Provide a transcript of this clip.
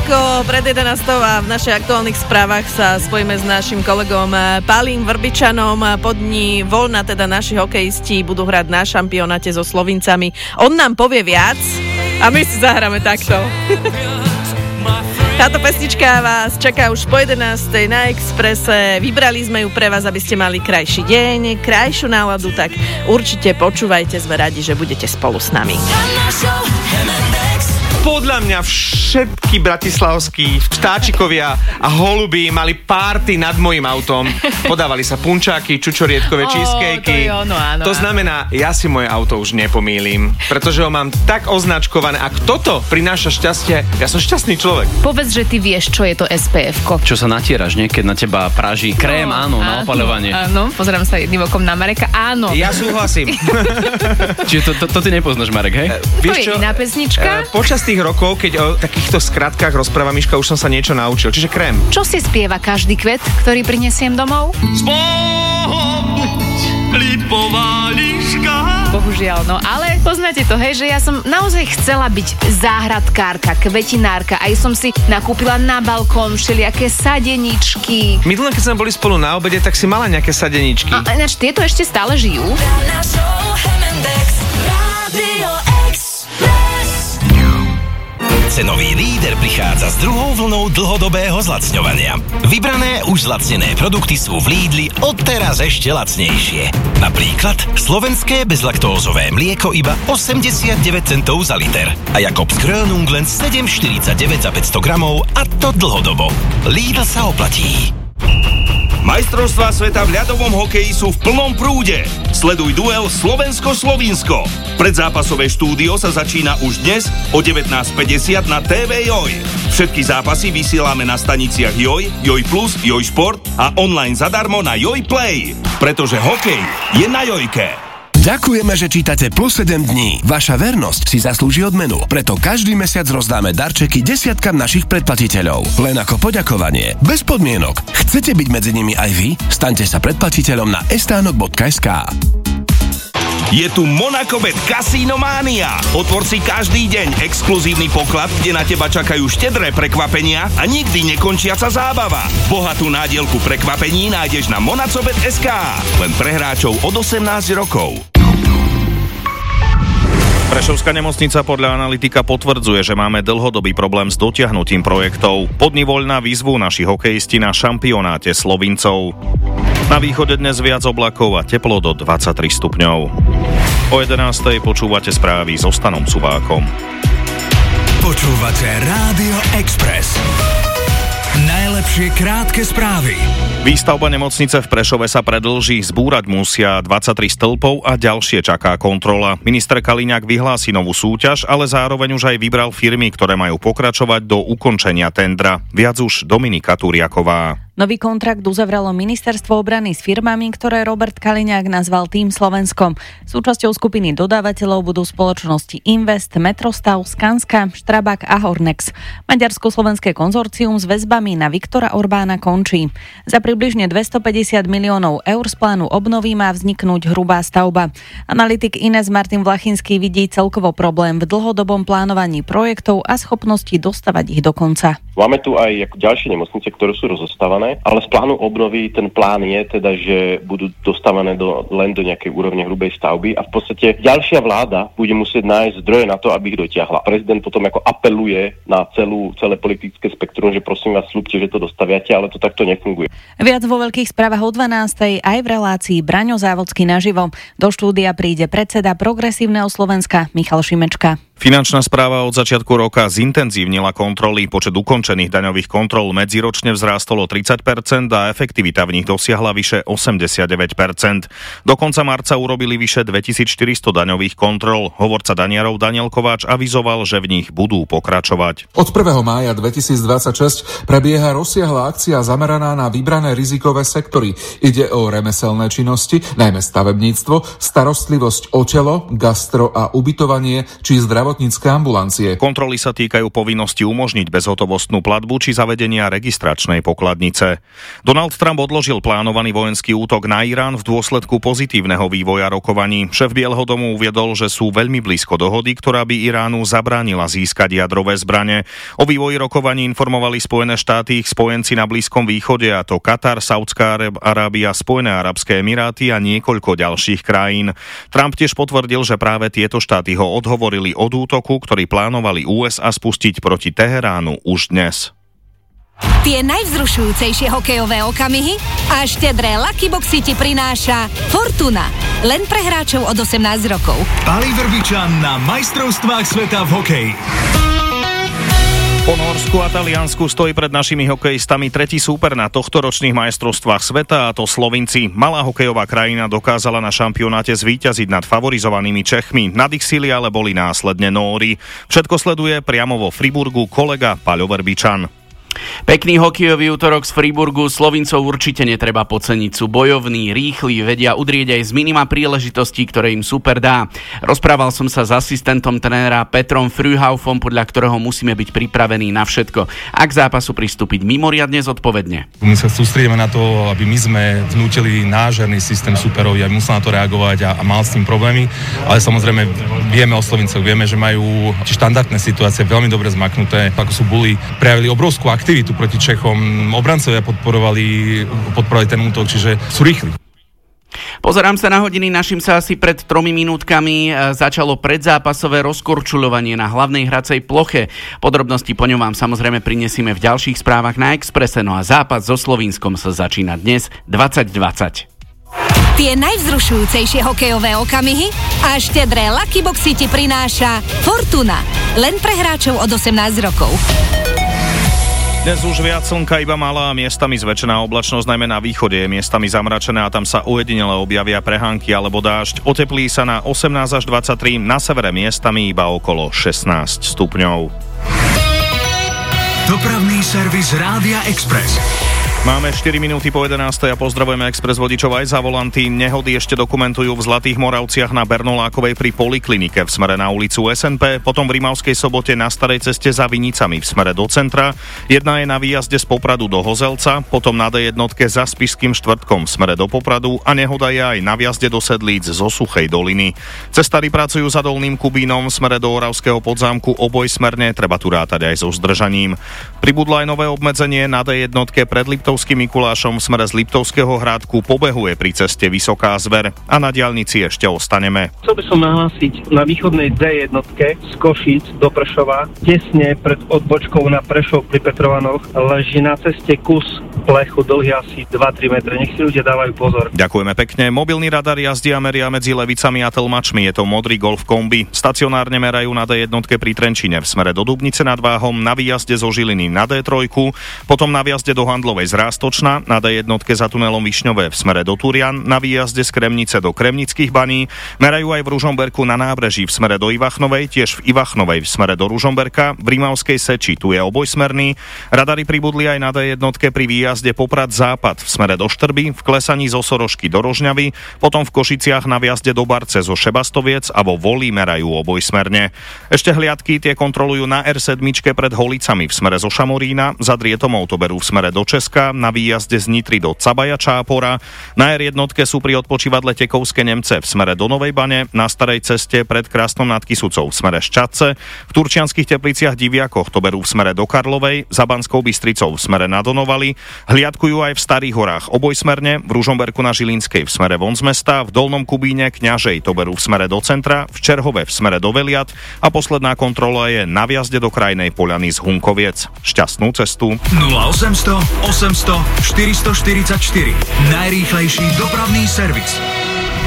krátko pred 11. a v našich aktuálnych správach sa spojíme s našim kolegom Pálym Vrbičanom. Po dni voľna teda naši hokejisti budú hrať na šampionáte so Slovincami. On nám povie viac a my si zahráme takto. Táto pesnička vás čaká už po 11. na Expresse. Vybrali sme ju pre vás, aby ste mali krajší deň, krajšiu náladu, tak určite počúvajte, sme radi, že budete spolu s nami. Podľa mňa všetky bratislavskí vtáčikovia a holuby mali párty nad mojím autom. Podávali sa punčáky, čučorietkové cheesecakey. To znamená, ja si moje auto už nepomýlim, pretože ho mám tak označkované. Ak toto prináša šťastie, ja som šťastný človek. Povedz, že ty vieš, čo je to SPF-ko. Čo sa natieraš, nie? Keď na teba praží krém, áno, na opaľovanie. Áno, pozerám sa jedným okom na Mareka, áno. Ja súhlasím. Čiže to ty nepoznáš, Marek, hej? To je iná pesnička. Počas tých rokov, keď o takýchto skratkách rozpráva Miška, už som sa niečo naučil. Čiže krém. Čo si spieva každý kvet, ktorý prinesiem domov? Lipová líška. Bohužiaľ, no ale poznáte to, hej, že ja som naozaj chcela byť záhradkárka, kvetinárka. Aj som si nakúpila na balkón všelijaké sadeničky. Minulé, keď sme boli spolu na obede, tak si mala nejaké sadeničky. A ináč tieto ešte stále žijú? Cenový líder prichádza s druhou vlnou dlhodobého zlacňovania. Vybrané už zlacnené produkty sú v Lidli odteraz ešte lacnejšie. Napríklad slovenské bezlaktózové mlieko iba 89 centov za liter a Jakobs Grönung len 7,49 za 500 gramov, a to dlhodobo. Lidl sa oplatí. Majstrovstvá sveta v ľadovom hokeji sú v plnom prúde. Sleduj duel Slovensko-Slovinsko. Predzápasové štúdio sa začína už dnes o 19:50 na TV Joj. Všetky zápasy vysielame na staniciach Joj, Joj Plus, Joj Šport a online zadarmo na Joj Play. Pretože hokej je na Jojke. Ďakujeme, že čítate Plus 7 dní. Vaša vernosť si zaslúži odmenu. Preto každý mesiac rozdáme darčeky desiatkam našich predplatiteľov. Len ako poďakovanie. Bez podmienok. Chcete byť medzi nimi aj vy? Staňte sa predplatiteľom na estánok.sk. Je tu Monacobet Casino Mania. Otvor si každý deň exkluzívny poklad, kde na teba čakajú štedré prekvapenia a nikdy nekončiaca zábava. Bohatú nádielku prekvapení nájdeš na monacobet.sk. Len pre hráčov od 18 rokov. Prešovská nemocnica podľa analytika potvrdzuje, že máme dlhodobý problém s dotiahnutím projektov. Po dni voľna výzvu naši hokejisti na šampionáte Slovincov. Na východe dnes viac oblakov a teplo do 23 stupňov. O 11:00 počúvate správy so Stanom Subákom. Počúvate Rádio Express. Najlepšie krátke správy. Výstavba nemocnice v Prešove sa predĺží, zbúrať musia 23 stĺpov a ďalšie čaká kontrola. Minister Kaliňák vyhlási novú súťaž, ale zároveň už aj vybral firmy, ktoré majú pokračovať do ukončenia tendra. Viac už Dominika Turiaková. Nový kontrakt uzavralo Ministerstvo obrany s firmami, ktoré Robert Kaliňák nazval Tým Slovenskom. Súčasťou skupiny dodávateľov budú spoločnosti Invest, Metrostav, Skanska, Štrabak a Hornex. Maďarsko-slovenské konzorcium s väzbami na Viktora Orbána končí. Za približne 250 miliónov eur z plánu obnovy má vzniknúť hrubá stavba. Analytik Ines Martin Vlachinský vidí celkovo problém v dlhodobom plánovaní projektov a schopnosti dostavať ich do konca. Máme tu aj ďalšie nemocnice, ktoré sú rozostávané, ale z plánu obnovy ten plán je teda, že budú dostávané len do nejakej úrovne hrubej stavby a v podstate ďalšia vláda bude musieť nájsť zdroje na to, aby ich dotiahla. Prezident potom ako apeluje na celé politické spektrum, že prosím vás, sľubte, že to dostaviate, ale to takto nefunguje. Viac vo veľkých správach o 12:00 aj v relácii Braňo Závodský naživo. Do štúdia príde predseda Progresívneho Slovenska Michal Šimečka. Finančná správa od začiatku roka zintenzívnila kontroly. Počet ukončených daňových kontrol medziročne vzrástol o 30% a efektivita v nich dosiahla vyše 89%. Do konca marca urobili vyše 2400 daňových kontrol. Hovorca daniarov Daniel Kováč avizoval, že v nich budú pokračovať. Od 1. mája 2026 prebieha rozsiahla akcia zameraná na vybrané rizikové sektory. Ide o remeselné činnosti, najmä stavebníctvo, starostlivosť o telo, gastro a ubytovanie či zdravotnícke ambulancie. Kontroly sa týkajú povinnosti umožniť bezhotovostnú platbu či zavedenia registračnej pokladnice. hranice. Donald Trump odložil plánovaný vojenský útok na Irán v dôsledku pozitívneho vývoja rokovaní. Šéf Bieleho domu uviedol, že sú veľmi blízko dohody, ktorá by Iránu zabránila získať jadrové zbrane. O vývoji rokovaní informovali Spojené štáty, ich spojenci na Blízkom východe, a to Katar, Saudská Arábia, Spojené arabské emiráty a niekoľko ďalších krajín. Trump tiež potvrdil, že práve tieto štáty ho odhovorili od útoku, ktorý plánovali USA spustiť proti Teheránu už dnes. Tie najvzrušujúcejšie hokejové okamihy a štedré Lucky Boxy ti prináša Fortuna. Len pre hráčov od 18 rokov. Pali Vrbičan na majstrovstvách sveta v hokeji. Po Norsku a Taliansku stojí pred našimi hokejistami tretí súper na tohtoročných majstrovstvách sveta, a to Slovinci. Malá hokejová krajina dokázala na šampionáte zvíťaziť nad favorizovanými Čechmi. Nad ich síly ale boli následne Nóri. Všetko sleduje priamo vo Friburgu kolega Paľo Vrbičan. Pekný hokejový útorok z Friburgu. Slovincov určite netreba podceniť. Sú bojovní, rýchli, vedia udrieť aj z minima príležitostí, ktoré im super dá. Rozprával som sa s asistentom trénera Petrom Frühaufom, podľa ktorého musíme byť pripravení na všetko a k zápasu pristúpiť mimoriadne zodpovedne. My sa sústredíme na to, aby my sme vnútili náš herný systém superovi, aby musel na to reagovať a mal s tým problémy, ale samozrejme vieme o Slovincoch, vieme, že majú štandardné situácie veľmi dobre zmaknuté, ako sú boli, prejavili obrovskú aktivitu proti Čechom, obrancovia podporovali ten útok, čiže sú rýchli. Pozerám sa na hodiny, našim sa asi pred 3 minútkami začalo predzápasové rozkorčuľovanie na hlavnej hracej ploche. Podrobnosti po ňom vám samozrejme prinesieme v ďalších správach na Expresse, no a zápas so Slovinskom sa začína dnes 20:20. Tie najvzrušujúcejšie hokejové okamihy a štedré Lucky Boxy ti prináša Fortuna. Len pre hráčov od 18 rokov. Dnes už viac slnka, iba malá a miestami zväčšená oblačnosť, najmä na východe je miestami zamračené a tam sa ojedinele objavia prehánky alebo dážď. Oteplí sa na 18 až 23, na severe miestami iba okolo 16 stupňov. Dopravný servis Rádia Express. Máme 4 minúty po 11. a pozdravujeme Express vodičov aj za volanty. Nehody ešte dokumentujú v Zlatých Moravciach na Bernolákovej pri poliklinike v smere na ulicu SNP, potom v Rimavskej Sobote na Starej ceste za Vinicami v smere do centra. Jedna je na výjazde z Popradu do Hozelca, potom na D1 za Spišským štvrtkom v smere do Popradu a nehoda je aj na výjazde do Sedlíc zo Suchej doliny. Cestári pracujú za Dolným Kubínom v smere do Oravského Podzámku obojsmerne, treba tu rátať aj so zdržaním. Pribudlo aj nové obmedzenie na D1 pred Liptovským Mikulášom v smere z Liptovského Hrádku, pobehuje pri ceste Vysoká Zver a na diaľnici ešte ostaneme. Chcel by som nahlásiť na východnej D1 z Košíc do Prešova, tesne pred odbočkou na Prešov pri Petrovanoch leží na ceste kus plechu dlhý asi 2-3 metre. Nech si ľudia dávajú pozor. Ďakujeme pekne. Mobilný radar jazdia meria medzi Levicami a Telmačmi. Je to modrý Golf kombi. Stacionárne merajú na D1 pri Trenčine v smere do Dubnice nad Váhom, na výjazde zo Žiliny na D3, potom na výjazde do Handlovej z Rástočna, na D1 za tunelom Višňové v smere do Turian, na výjazde z Kremnice do Kremnických Baní, merajú aj v Ružomberku na nábreží v smere do Ivachnovej, tiež v Ivachnovej v smere do Ružomberka, v Rimavskej Seči, tu je obojsmerný. Radary pribudli aj na D1 pri výjazde Poprad Západ v smere do Štrby, v klesaní zo Sorošky do Rožňavy, potom v Košiciach na výjazde do Barce zo Šebastoviec a vo Volí merajú obojsmerne. Ešte hliadky tie kontrolujú na R7 pred Holicami v smere zo Šamorína, za Drietomou to berú v smere do Česka, na výjazde z Nitry do Cabaja Čápora, na R1 sú pri odpočívadle Tekovské Nemce v smere do Novej Bane, na starej ceste pred Krásnom nad Kysucou v smere Ščadce, v Turčianskych Tepliciach Diviakoch to berú v smere do Karlovej, za Banskou Bystricou v smere na Donovali, hliadkujú aj v Starých Horách obojsmerne, v Ružomberku na Žilinskej v smere von z mesta, v Dolnom Kubíne Kňažej to berú v smere do centra, v Čerhove v smere do Veliat a posledná kontrola je na výjazde do Krajnej Poľany z Hunkoviec. Šťastnú cestu. 0800 800 444. Najrýchlejší dopravný servis.